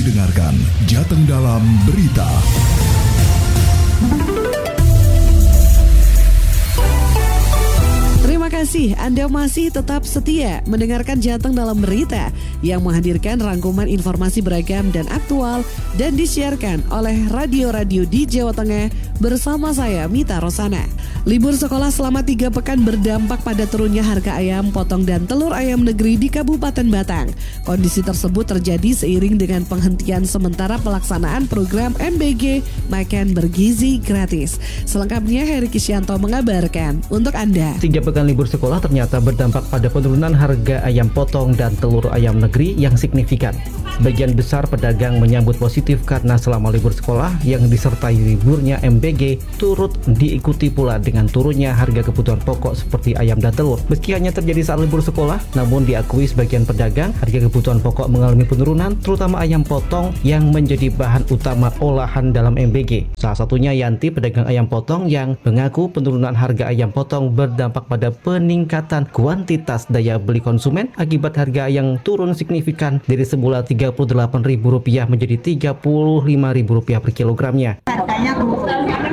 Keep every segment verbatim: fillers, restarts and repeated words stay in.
mendengarkan Jateng Dalam Berita. Terima kasih Anda masih tetap setia mendengarkan Jateng Dalam Berita yang menghadirkan rangkuman informasi beragam dan aktual dan disiarkan oleh radio-radio di Jawa Tengah bersama saya Mita Rosana. Libur sekolah selama tiga pekan berdampak pada turunnya harga ayam potong dan telur ayam negeri di Kabupaten Batang. Kondisi tersebut terjadi seiring dengan penghentian sementara pelaksanaan program M B G Makan Bergizi Gratis. Selengkapnya Heri Kisyanto mengabarkan untuk Anda. Tiga pekan libur sekolah ternyata berdampak pada penurunan harga ayam potong dan telur ayam negeri yang signifikan. Sebagian besar pedagang menyambut positif karena selama libur sekolah yang disertai liburnya M B G turut diikuti pula dengan turunnya harga kebutuhan pokok seperti ayam dan telur. Meski hanya terjadi saat libur sekolah, namun diakui sebagian pedagang harga kebutuhan pokok mengalami penurunan, terutama ayam potong yang menjadi bahan utama olahan dalam M B G. Salah satunya Yanti, pedagang ayam potong yang mengaku penurunan harga ayam potong berdampak pada peningkatan kuantitas daya beli konsumen akibat harga yang turun signifikan dari semula tiga puluh delapan ribu rupiah menjadi tiga puluh lima ribu rupiah per kilogramnya. Harganya turun.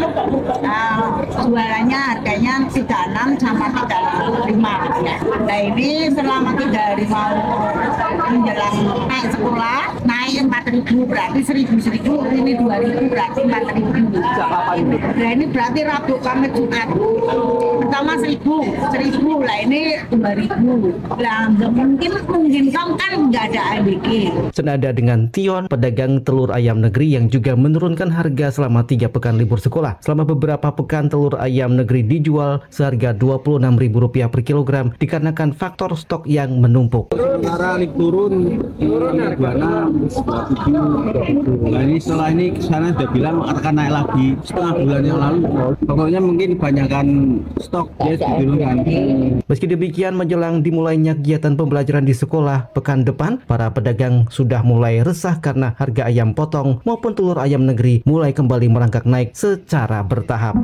Nah, jualannya harganya tiga puluh enam sampai tiga puluh lima. Nah ini selama tiga hari mau menjelang naik sekolah naik empat ribu, berarti seribu seribu, ini dua ribu berarti empat ribu. Nah ini berarti Rabu Kamis Jumat pertama seribu seribu lah, ini dua ribu. Nah mungkin mungkin kan nggak ada M B G. Senada dengan Tion, pedagang telur ayam negeri yang juga menurunkan harga selama tiga pekan libur sekolah. Selama beberapa pekan telur ayam negeri dijual seharga dua puluh enam ribu rupiah per kilogram dikarenakan faktor stok yang menumpuk. Sementara turun, turun harganya dua ribu. Nah ini setelah ini kesana udah bilang akan naik lagi setengah bulan yang lalu. Pokoknya mungkin kebanyakan stok dia diturunkan. Meski demikian, menjelang dimulainya kegiatan pembelajaran di sekolah pekan depan, para pedagang sudah mulai resah karena harga ayam potong maupun telur ayam negeri mulai kembali merangkak naik secara bertahap.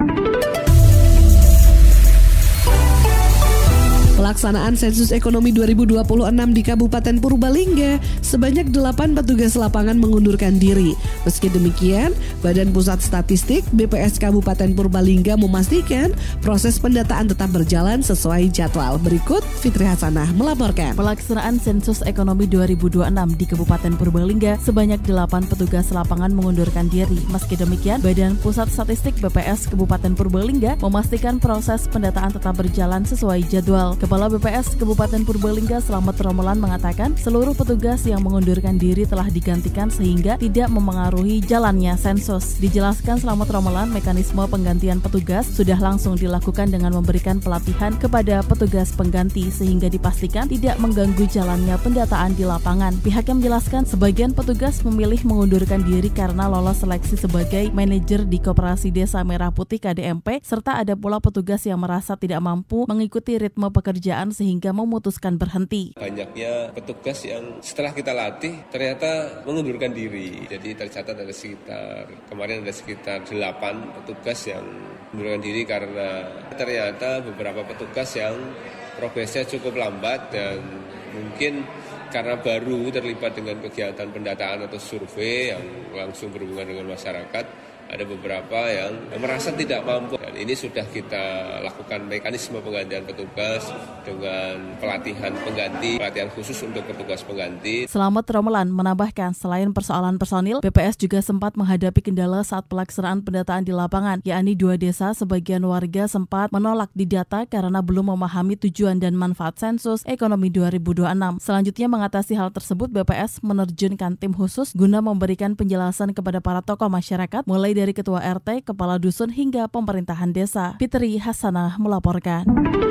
Pelaksanaan sensus ekonomi dua ribu dua puluh enam di Kabupaten Purbalingga, sebanyak delapan petugas lapangan mengundurkan diri. Meski demikian, Badan Pusat Statistik B P S Kabupaten Purbalingga memastikan proses pendataan tetap berjalan sesuai jadwal. Berikut Fitri Hasanah melaporkan. Pelaksanaan sensus ekonomi dua ribu dua puluh enam di Kabupaten Purbalingga, sebanyak delapan petugas lapangan mengundurkan diri. Meski demikian, Badan Pusat Statistik B P S Kabupaten Purbalingga memastikan proses pendataan tetap berjalan sesuai jadwal. Kepala B P S Kabupaten Purbalingga Slamet Romelan mengatakan seluruh petugas yang mengundurkan diri telah digantikan sehingga tidak memengaruhi jalannya sensus. Dijelaskan Slamet Romelan, mekanisme penggantian petugas sudah langsung dilakukan dengan memberikan pelatihan kepada petugas pengganti sehingga dipastikan tidak mengganggu jalannya pendataan di lapangan. Pihaknya menjelaskan sebagian petugas memilih mengundurkan diri karena lolos seleksi sebagai manajer di Koperasi Desa Merah Putih K D M P, serta ada pula petugas yang merasa tidak mampu mengikuti ritme pekerjaan sehingga memutuskan berhenti. Banyaknya petugas yang setelah kita latih ternyata mengundurkan diri. Jadi tercatat ada sekitar, kemarin ada sekitar delapan petugas yang mengundurkan diri karena ternyata beberapa petugas yang progresnya cukup lambat dan mungkin karena baru terlibat dengan kegiatan pendataan atau survei yang langsung berhubungan dengan masyarakat. Ada beberapa yang merasa tidak mampu dan ini sudah kita lakukan mekanisme penggantian petugas dengan pelatihan pengganti, pelatihan khusus untuk petugas pengganti. Slamet Romelan menambahkan selain persoalan personil, B P S juga sempat menghadapi kendala saat pelaksanaan pendataan di lapangan, yakni dua desa sebagian warga sempat menolak didata karena belum memahami tujuan dan manfaat sensus ekonomi dua ribu dua puluh enam. Selanjutnya mengatasi hal tersebut, B P S menerjunkan tim khusus guna memberikan penjelasan kepada para tokoh masyarakat mulai dari dari ketua R T, kepala dusun hingga pemerintahan desa. Fitri Hasanah melaporkan.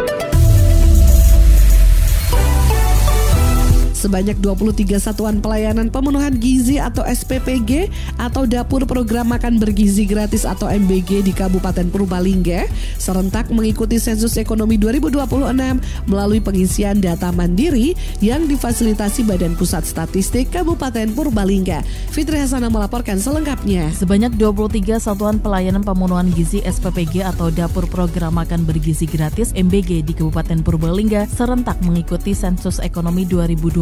Sebanyak dua puluh tiga satuan pelayanan pemenuhan gizi atau S P P G atau dapur program makan bergizi gratis atau M B G di Kabupaten Purbalingga serentak mengikuti sensus ekonomi dua ribu dua puluh enam melalui pengisian data mandiri yang difasilitasi Badan Pusat Statistik Kabupaten Purbalingga. Fitri Hasanah melaporkan selengkapnya. Sebanyak dua puluh tiga satuan pelayanan pemenuhan gizi S P P G atau dapur program makan bergizi gratis M B G di Kabupaten Purbalingga serentak mengikuti sensus ekonomi dua ribu dua puluh enam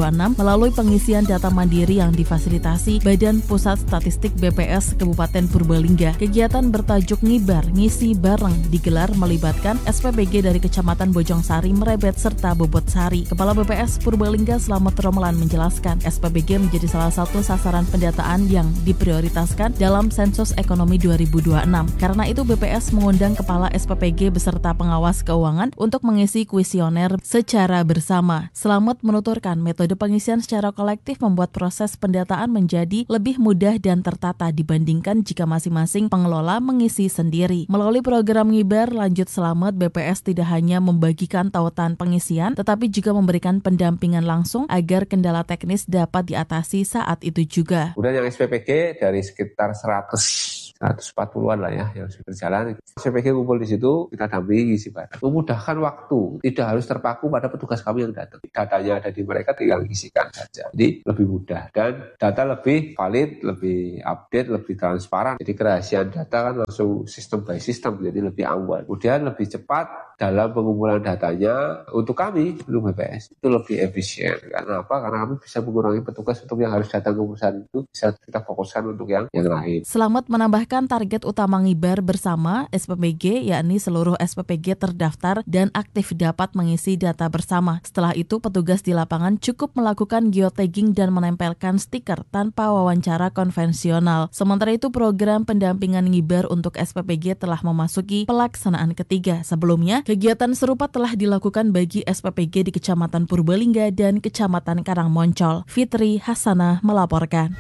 puluh enam melalui pengisian data mandiri yang difasilitasi Badan Pusat Statistik B P S Kabupaten Purbalingga. Kegiatan bertajuk Ngibar Ngisi Bareng digelar melibatkan S P P G dari Kecamatan Bojongsari, Merebet, serta Bobotsari. Kepala B P S Purbalingga Slamet Romelan menjelaskan S P P G menjadi salah satu sasaran pendataan yang diprioritaskan dalam sensus ekonomi dua ribu dua puluh enam. Karena itu B P S mengundang Kepala S P P G beserta pengawas keuangan untuk mengisi kuesioner secara bersama. Slamet menuturkan metode pengisian secara kolektif membuat proses pendataan menjadi lebih mudah dan tertata dibandingkan jika masing-masing pengelola mengisi sendiri. Melalui program Ngibar, lanjut Slamet, B P S tidak hanya membagikan tautan pengisian, tetapi juga memberikan pendampingan langsung agar kendala teknis dapat diatasi saat itu juga. Kemudian yang S P P G dari sekitar seratus seratus empat puluhan lah ya yang sudah berjalan. S P P G kumpul di situ, kita dampingi isi barang. Memudahkan waktu, tidak harus terpaku pada petugas kami yang datang. Datanya ada di mereka, tinggal isikan saja. Jadi lebih mudah dan data lebih valid, lebih update, lebih transparan. Jadi kerahasiaan data kan langsung sistem by sistem, jadi lebih aman. Kemudian lebih cepat dalam pengumpulan datanya untuk kami, untuk B P S. Itu lebih efisien. Karena apa? Karena kami bisa mengurangi petugas untuk yang harus datang ke perusahaan itu, bisa kita fokuskan untuk yang yang lain. Slamet menambahkan target utama Ngibar bersama S P P G, yakni seluruh S P P G terdaftar dan aktif dapat mengisi data bersama. Setelah itu, petugas di lapangan cukup melakukan geotagging dan menempelkan stiker tanpa wawancara konvensional. Sementara itu, program pendampingan Ngibar untuk S P P G telah memasuki pelaksanaan ketiga. Sebelumnya, kegiatan serupa telah dilakukan bagi S P P G di Kecamatan Purbalingga dan Kecamatan Karangmoncol. Fitri Hasanah melaporkan.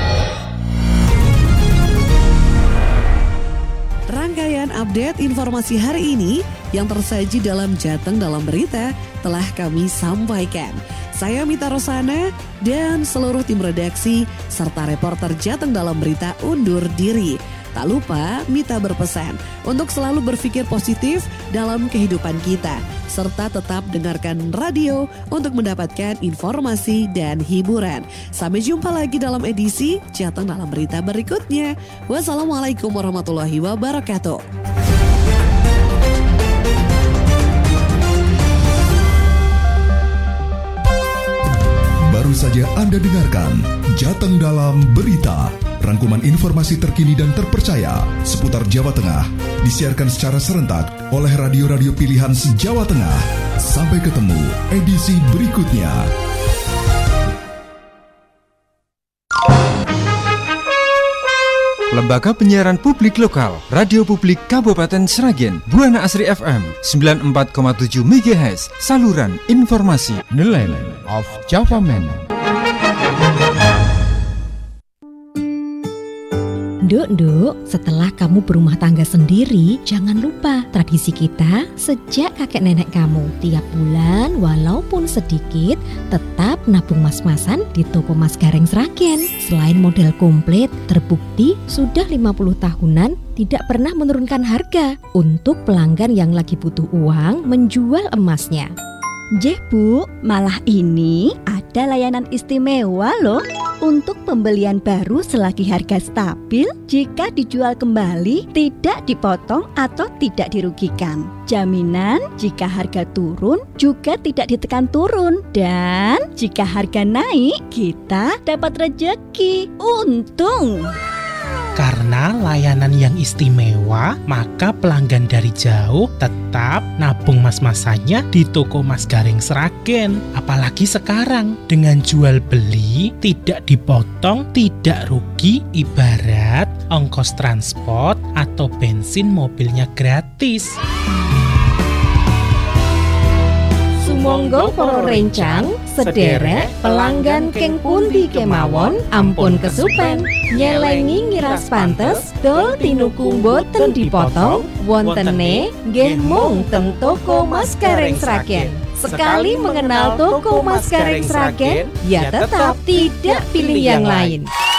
Rangkaian update informasi hari ini yang tersaji dalam Jateng Dalam Berita telah kami sampaikan. Saya Mita Rosana dan seluruh tim redaksi serta reporter Jateng Dalam Berita undur diri. Tak lupa, Mita berpesan untuk selalu berpikir positif dalam kehidupan kita, serta tetap dengarkan radio untuk mendapatkan informasi dan hiburan. Sampai jumpa lagi dalam edisi Jateng Dalam Berita berikutnya. Wassalamualaikum warahmatullahi wabarakatuh. Baru saja Anda dengarkan Jateng Dalam Berita. Rangkuman informasi terkini dan terpercaya seputar Jawa Tengah disiarkan secara serentak oleh radio-radio pilihan se-Jawa Tengah. Sampai ketemu edisi berikutnya. Lembaga Penyiaran Publik Lokal Radio Publik Kabupaten Sragen, Buana Asri F M sembilan puluh empat koma tujuh megahertz, saluran informasi The Land of Java Man. Nduk, nduk, setelah kamu berumah tangga sendiri, jangan lupa tradisi kita sejak kakek nenek kamu. Tiap bulan, walaupun sedikit, tetap nabung mas-masan di toko Mas Gareng Sragen. Selain model komplit, terbukti sudah lima puluh tahunan tidak pernah menurunkan harga untuk pelanggan yang lagi butuh uang menjual emasnya. Jeh Bu, malah ini ada layanan istimewa loh. Untuk pembelian baru selagi harga stabil, jika dijual kembali tidak dipotong atau tidak dirugikan. Jaminan jika harga turun juga tidak ditekan turun. Dan jika harga naik, kita dapat rejeki. Untung! Karena layanan yang istimewa, maka pelanggan dari jauh tetap nabung mas-masannya di toko Mas Gareng Sragen. Apalagi sekarang, dengan jual beli tidak dipotong, tidak rugi, ibarat ongkos transport atau bensin mobilnya gratis. Sumangga para rencang, sederek pelanggan keng pundi kemawon, ampun kesupen, nyelengi ngiras pantes, dol tinuku boten dipotong, wontene nggih mung teng toko Mas Gareng Sragen. Sekali mengenal toko Mas Gareng Sragen, ya tetap tidak pilih yang lain.